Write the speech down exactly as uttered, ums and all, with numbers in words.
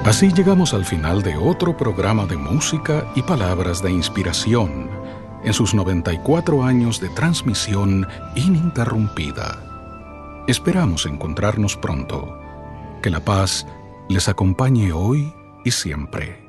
Así llegamos al final de otro programa de música y palabras de inspiración en sus noventa y cuatro años de transmisión ininterrumpida. Esperamos encontrarnos pronto. Que la paz les acompañe hoy y siempre.